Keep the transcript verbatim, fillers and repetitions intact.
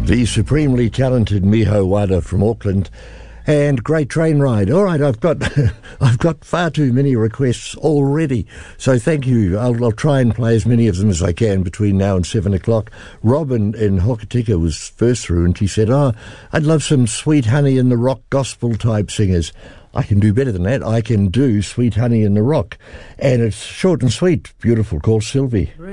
The supremely talented Miho Wada from Auckland. And great train ride. All right, I've got I've got far too many requests already. So thank you. I'll, I'll try and play as many of them as I can between now and seven o'clock. Robin in Hokitika was first through, and she said, oh, I'd love some Sweet Honey in the Rock gospel type singers. I can do better than that. I can do Sweet Honey in the Rock. And it's short and sweet, beautiful, called Sylvie.